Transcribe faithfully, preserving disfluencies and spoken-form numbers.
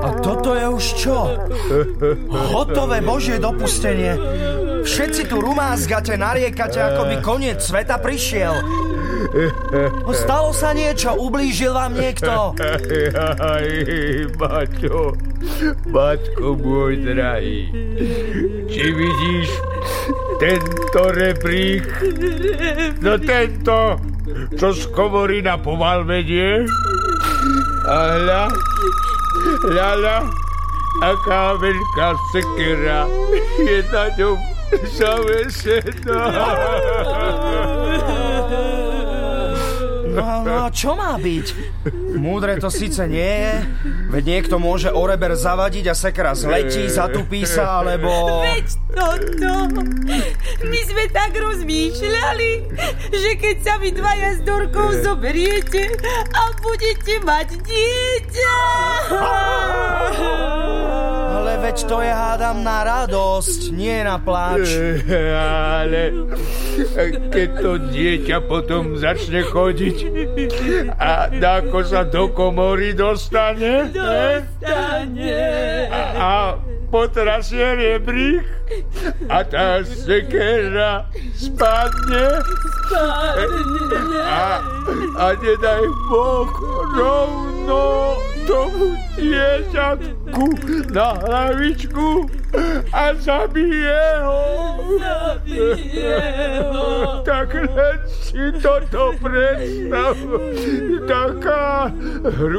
A toto je už čo? Hotové Božie dopustenie. Všetci tu rumázgate, nariekate, ako by koniec sveta prišiel. Stalo sa niečo? Ublížil vám niekto? Aj, Maťo, Maťko môj drahý, či vidíš tento rebrík? No tento, čo z komory na poval vedie? A hľa, hľa, aká veľká sekera je na ňom zavesená. No, no a čo má byť? Múdre to síce nie je, veď niekto môže o reber zavadiť a sekera zletí, zatupí sa, alebo... Veď toto! My sme tak rozmýšľali, že keď sa vy dvaja s Dorkou zoberiete a budete mať dieťa... Ale veď to je, hádam, na radosť, nie na pláč. Ale keď to dieťa potom začne chodiť a ako sa do komory dostane, Dostane. a, a potrasie rebrík a tá sekera spadne a, a nedaj Boh rovno tomu dieťatku na hlavičku a zabije ho. Zabije ho. Tak len si toto predstav. Taká hru